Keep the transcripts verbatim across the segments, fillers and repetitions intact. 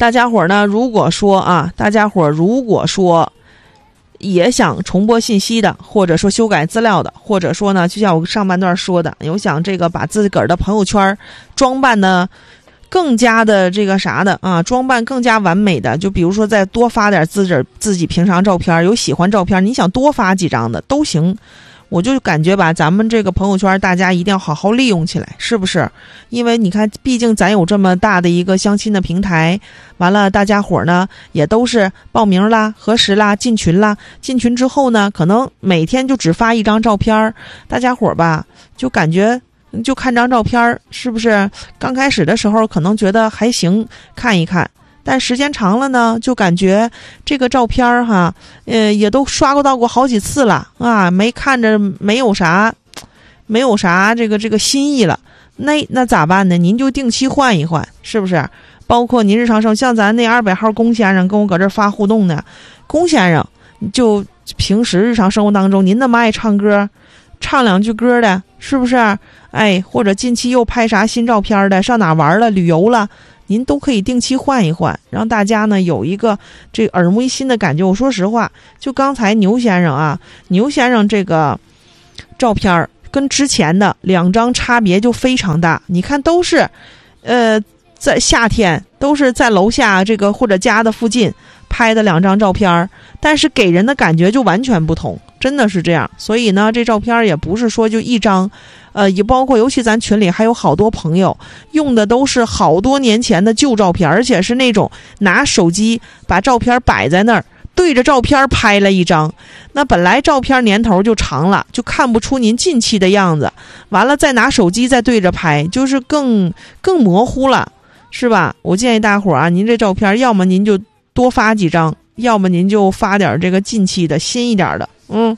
大家伙呢，如果说啊，大家伙如果说也想重播信息的，或者说修改资料的，或者说呢，就像我上半段说的，有想这个把自个儿的朋友圈装扮呢更加的这个啥的啊，装扮更加完美的，就比如说再多发点自己自己平常照片，有喜欢照片，你想多发几张的都行。我就感觉吧，咱们这个朋友圈大家一定要好好利用起来，是不是？因为你看，毕竟咱有这么大的一个相亲的平台，完了大家伙呢也都是报名啦、核实啦、进群啦。进群之后呢，可能每天就只发一张照片，大家伙吧就感觉就看张照片，是不是？刚开始的时候可能觉得还行，看一看。但时间长了呢，就感觉这个照片哈，呃，也都刷过到过好几次了啊，没看着没有啥，没有啥这个这个新意了。那那咋办呢？您就定期换一换，是不是？包括您日常生，像咱那二百号龚先生跟我搁这发互动呢，龚先生就平时日常生活当中，您那么爱唱歌，唱两句歌的，是不是？哎，或者近期又拍啥新照片的，上哪玩了，旅游了。您都可以定期换一换，让大家呢有一个这耳目一新的感觉。我说实话，就刚才牛先生啊，牛先生这个照片跟之前的两张差别就非常大。你看都是，呃，在夏天都是在楼下这个或者家的附近拍的两张照片，但是给人的感觉就完全不同，真的是这样。所以呢，这照片也不是说就一张。呃，也包括，尤其咱群里还有好多朋友用的都是好多年前的旧照片，而且是那种拿手机把照片摆在那儿，对着照片拍了一张。那本来照片年头就长了，就看不出您近期的样子，完了再拿手机再对着拍，就是更更模糊了，是吧？我建议大伙儿啊，您这照片要么您就多发几张，要么您就发点这个近期的新一点的，嗯。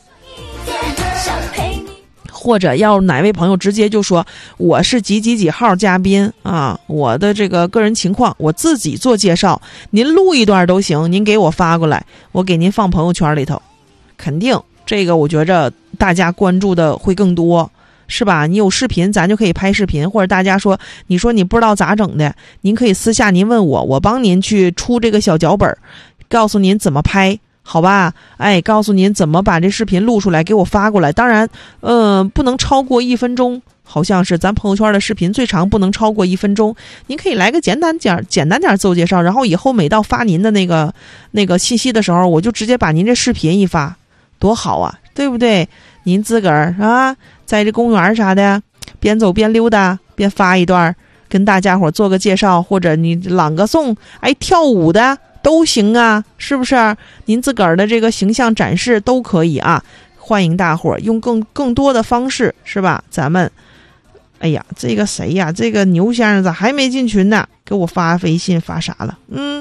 或者要哪位朋友直接就说我是几几几号嘉宾啊，我的这个个人情况我自己做介绍，您录一段都行，您给我发过来，我给您放朋友圈里头，肯定这个我觉着大家关注的会更多，是吧？你有视频咱就可以拍视频，或者大家说你说你不知道咋整的，您可以私下您问我，我帮您去出这个小脚本，告诉您怎么拍，好吧？哎，告诉您怎么把这视频录出来给我发过来。当然呃，不能超过一分钟，好像是咱朋友圈的视频最长不能超过一分钟。您可以来个简单点简单点自我介绍，然后以后每到发您的那个那个信息的时候，我就直接把您这视频一发，多好啊，对不对？您自个儿啊在这公园啥的边走边溜达边发一段，跟大家伙做个介绍，或者你朗个诵，哎，跳舞的都行啊，是不是？您自个儿的这个形象展示都可以啊，欢迎大伙儿用更更多的方式，是吧？咱们，哎呀，这个谁呀？这个牛先生咋还没进群呢？给我发微信发啥了？嗯，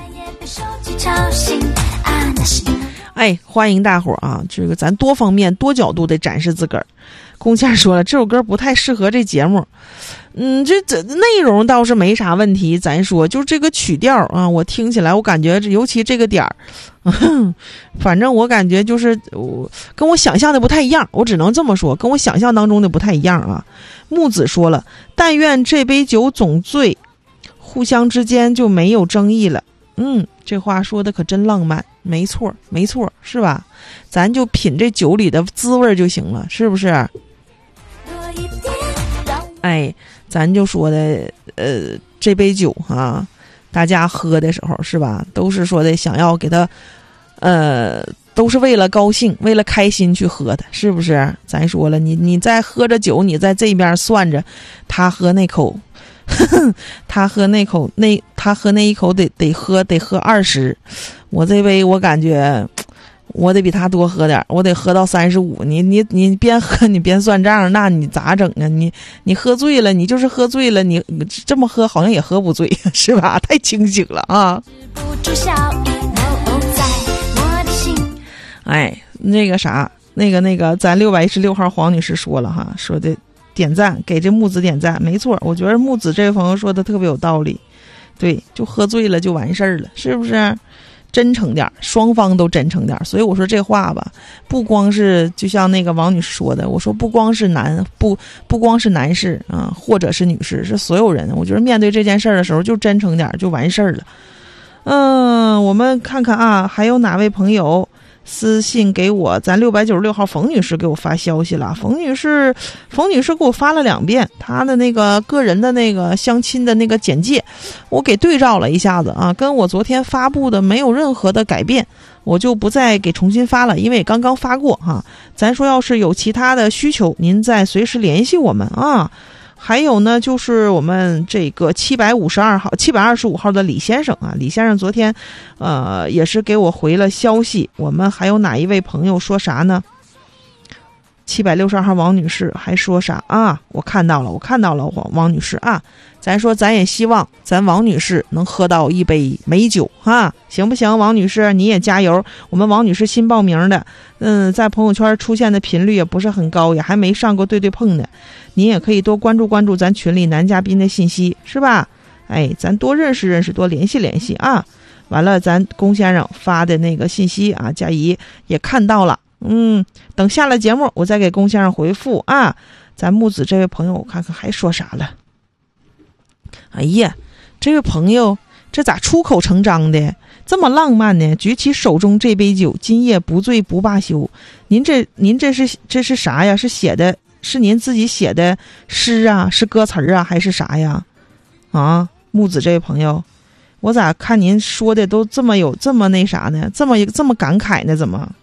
哎，欢迎大伙儿啊！这个咱多方面、多角度的展示自个儿。龚先生说了，这首歌不太适合这节目。嗯，这这内容倒是没啥问题，咱说就这个曲调啊，我听起来我感觉，尤其这个点儿，反正我感觉就是我跟我想象的不太一样，我只能这么说，跟我想象当中的不太一样啊。木子说了，但愿这杯酒总醉，互相之间就没有争议了。嗯，这话说的可真浪漫，没错没错，是吧？咱就品这酒里的滋味就行了，是不是？哎，咱就说的呃，这杯酒啊，大家喝的时候是吧，都是说的想要给他呃，都是为了高兴为了开心去喝的，是不是？咱说了，你你在喝着酒，你在这边算着他喝那口呵呵他喝那口那他喝那一口得得喝得喝二十，我这杯我感觉我得比他多喝点，我得喝到三十五。你你你边喝你边算账，那你咋整啊？你你喝醉了，你就是喝醉了，你这么喝好像也喝不醉，是吧？太清醒了啊！哎，那个啥，那个那个，咱六百一十六号黄女士说了哈，说的点赞，给这木子点赞，没错，我觉得木子这位朋友说的特别有道理。对，就喝醉了就完事儿了，是不是？真诚点，双方都真诚点。所以我说这话吧，不光是就像那个王女士说的，我说不光是男不不光是男士啊，或者是女士，是所有人。我觉得面对这件事儿的时候，就真诚点就完事儿了。 嗯，我们看看啊，还有哪位朋友私信给我？咱六百九十六号冯女士给我发消息了。冯女士，冯女士给我发了两遍她的那个个人的那个相亲的那个简介，我给对照了一下子啊，跟我昨天发布的没有任何的改变，我就不再给重新发了，因为刚刚发过哈、啊。咱说要是有其他的需求，您再随时联系我们啊。还有呢，就是我们这个七百五十二号、七百二十五号的李先生啊，李先生昨天，呃，也是给我回了消息。我们还有哪一位朋友说啥呢？七百六十二号王女士还说啥啊？我看到了，我看到了，王王女士啊，咱说咱也希望咱王女士能喝到一杯美酒哈，行不行？王女士你也加油。我们王女士新报名的，嗯，在朋友圈出现的频率也不是很高，也还没上过对对碰呢。您也可以多关注关注咱群里男嘉宾的信息，是吧？哎，咱多认识认识，多联系联系啊。完了，咱龚先生发的那个信息啊，佳怡也看到了。嗯，等下了节目我再给龚先生回复啊。咱木子这位朋友我看看还说啥了。哎呀，这位朋友这咋出口成章的这么浪漫呢？举起手中这杯酒，今夜不醉不罢休。您这您这是这是啥呀？是写的是您自己写的诗啊，是歌词啊，还是啥呀？啊，木子这位朋友，我咋看您说的都这么有这么那啥呢？这么这么感慨呢？怎么？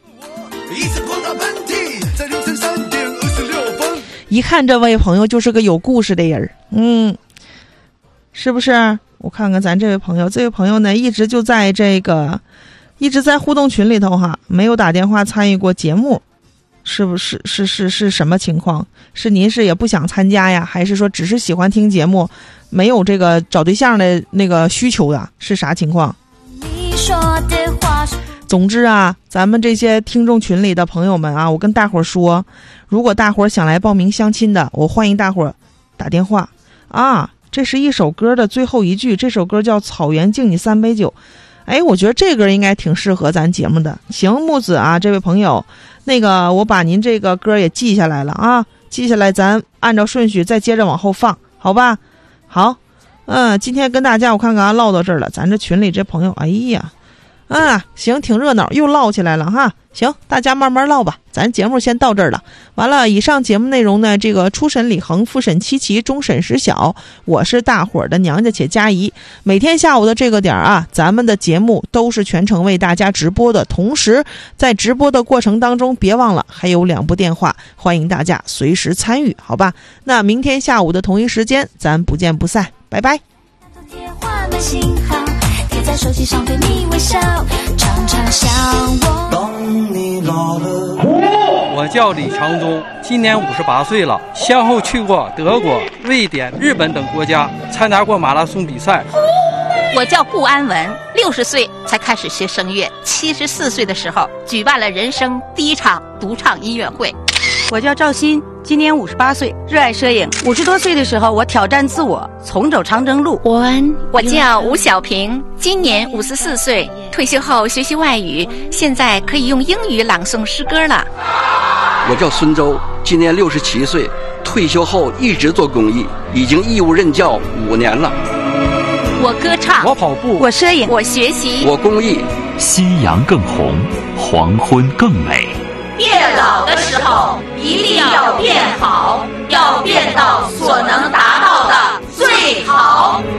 一看这位朋友就是个有故事的人，嗯，是不是？我看看咱这位朋友，这位朋友呢，一直就在这个，一直在互动群里头哈，没有打电话参与过节目，是不是？是是是什么情况？是您是也不想参加呀，还是说只是喜欢听节目，没有这个找对象的那个需求呀？是啥情况？你说的话是。总之啊，咱们这些听众群里的朋友们啊，我跟大伙儿说，如果大伙儿想来报名相亲的，我欢迎大伙儿打电话啊。这是一首歌的最后一句，这首歌叫《草原敬你三杯酒》。哎，我觉得这歌应该挺适合咱节目的。行，木子啊，这位朋友，那个我把您这个歌也记下来了啊，记下来，咱按照顺序再接着往后放，好吧？好，嗯，今天跟大家我看看啊，唠到这儿了，咱这群里这朋友，哎呀。嗯，行，挺热闹，又唠起来了哈。行，大家慢慢唠吧，咱节目先到这儿了。完了，以上节目内容呢，这个初审李恒，复审七奇，终审石晓，我是大伙儿的娘家且佳怡。每天下午的这个点儿啊，咱们的节目都是全程为大家直播的。同时，在直播的过程当中，别忘了还有两部电话，欢迎大家随时参与，好吧？那明天下午的同一时间，咱不见不散，拜拜。在手机上对你微笑，常常想我。当你老了， 我叫李长忠，今年五十八岁了，先后去过德国、瑞典、日本等国家，参加过马拉松比赛。 我叫顾安文，六十岁才开始学声乐，七十四岁的时候举办了人生第一场独唱音乐会。 我叫赵鑫，今年五十八岁，热爱摄影。五十多岁的时候，我挑战自我，重走长征路。 我我叫吴小平，今年五十四岁，退休后学习外语，现在可以用英语朗诵诗歌了。 我叫孙周，今年六十七岁，退休后一直做公益，已经义务任教五年了。 我歌唱， 我跑步， 我摄影， 我学习， 我公益。 夕阳更红，黄昏更美。 变老的时候一定要变好，要变到所能达到的最好。